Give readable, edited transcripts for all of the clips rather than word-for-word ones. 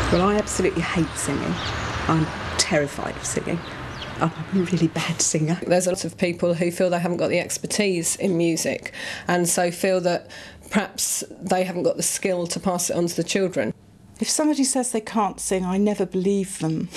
Well, I absolutely hate singing. I'm terrified of singing. I'm a really bad singer. There's a lot of people who feel they haven't got the expertise in music and so feel that perhaps they haven't got the skill to pass it on to the children. If somebody says they can't sing, I never believe them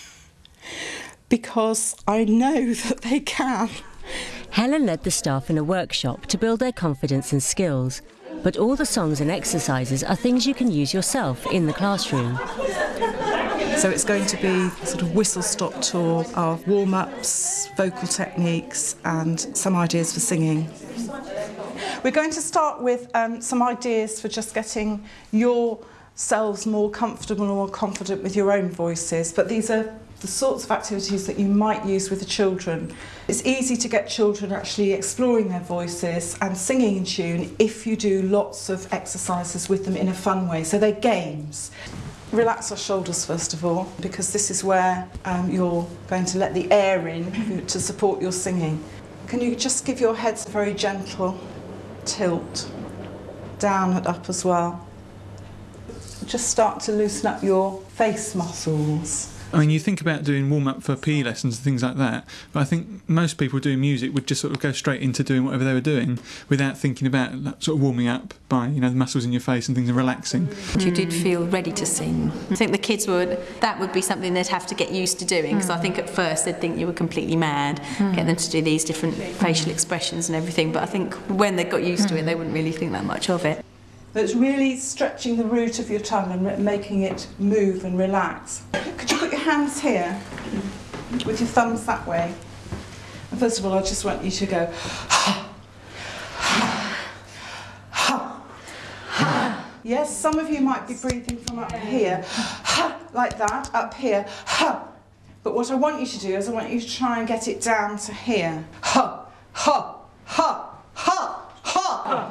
because I know that they can. Helen led the staff in a workshop to build their confidence and skills, but all the songs and exercises are things you can use yourself in the classroom. So it's going to be a sort of whistle-stop tour of warm-ups, vocal techniques and some ideas for singing. We're going to start with some ideas for just getting yourselves more comfortable and more confident with your own voices, but these are the sorts of activities that you might use with the children. It's easy to get children actually exploring their voices and singing in tune if you do lots of exercises with them in a fun way, so they're games. Relax our shoulders first of all, because this is where you're going to let the air in to support your singing. Can you just give your heads a very gentle tilt, down and up as well. Just start to loosen up your face muscles. I mean, you think about doing warm-up for PE lessons and things like that, but I think most people doing music would just sort of go straight into doing whatever they were doing without thinking about sort of warming up by, you know, the muscles in your face and things and relaxing. You did feel ready to sing. I think the kids that would be something they'd have to get used to doing, because I think at first they'd think you were completely mad, get them to do these different facial expressions and everything, but I think when they got used to it, they wouldn't really think that much of it. It's really stretching the root of your tongue and making it move and relax. Could you put your hands here with your thumbs that way? And first of all, I just want you to go ha, ha, ha, ha. Yes, some of you might be breathing from up here, ha, like that, up here, ha. But what I want you to do is I want you to try and get it down to here. Ha, ha, ha, ha, ha.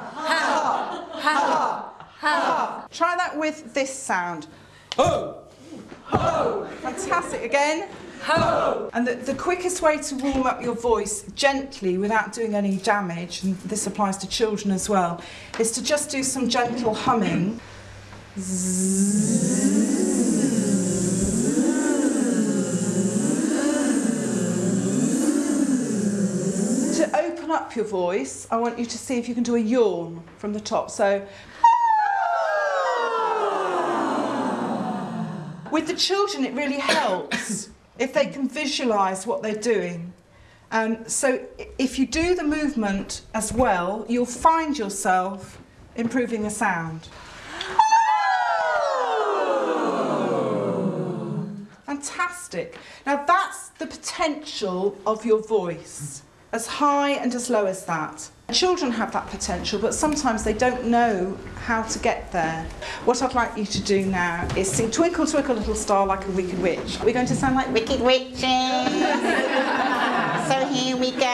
Try that with this sound. Ho! Ho! Fantastic. Again. Ho! And the quickest way to warm up your voice gently without doing any damage, and this applies to children as well, is to just do some gentle humming. To open up your voice, I want you to see if you can do a yawn from the top. So, with the children, it really helps if they can visualise what they're doing. So if you do the movement as well, you'll find yourself improving the sound. Fantastic. Now that's the potential of your voice, as high and as low as that. Children have that potential, but sometimes they don't know how to get there. What I'd like you to do now is sing Twinkle Twinkle Little Star like a wicked witch. We're going to sound like wicked witches. So here we go.